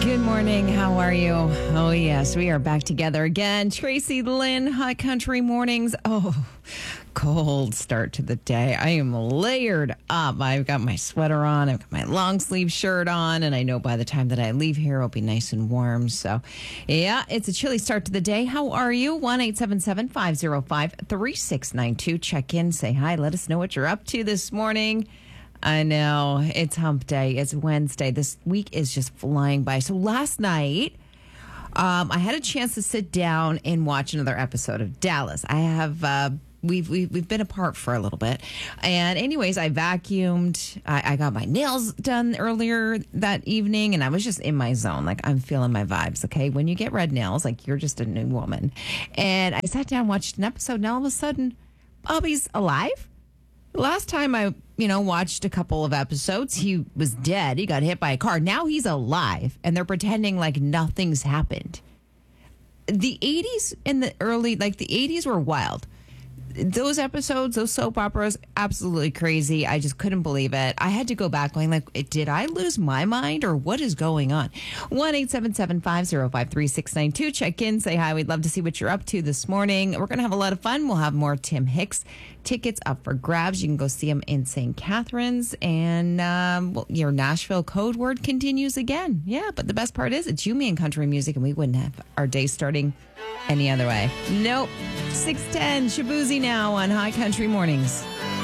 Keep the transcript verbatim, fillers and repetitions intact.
Good morning. How are you? Oh, yes, we are back together again. Tracy Lynn, Hot Country Mornings. Oh, cold start to the day. I am layered up. I've got my sweater on. I've got my long sleeve shirt on. And I know by the time that I leave here, it'll be nice and warm. So, yeah, it's a chilly start to the day. How are you? one eight seven seven, five oh five, three six nine two. Check in, say hi. Let us know what you're up to this morning. I know. It's hump day. It's Wednesday. This week is just flying by. So last night, um, I had a chance to sit down and watch another episode of Dallas. I have, uh, we've, we've, we've been apart for a little bit. And anyways, I vacuumed. I, I got my nails done earlier that evening, and I was just in my zone. Like, I'm feeling my vibes, okay? When you get red nails, like, you're just a new woman. And I sat down, watched an episode, and all of a sudden, Bobby's alive. Last time I, you know, watched a couple of episodes, he was dead. He got hit by a car. Now he's alive, and they're pretending like nothing's happened. The eighties and the early, like the eighties were wild. Those episodes, those soap operas, absolutely crazy. I just couldn't believe it. I had to go back going like, did I lose my mind or what is going on? one eight seven seven, five oh five, three six nine two. Check in, say hi. We'd love to see what you're up to this morning. We're going to have a lot of fun. We'll have more Tim Hicks tickets up for grabs. You can go see him in Saint Catharines. And um, well, your Nashville code word continues again. Yeah, but the best part is it's you, me, and country music, and we wouldn't have our day starting any other way. Nope. six ten, Shabuzi now on High Country Mornings.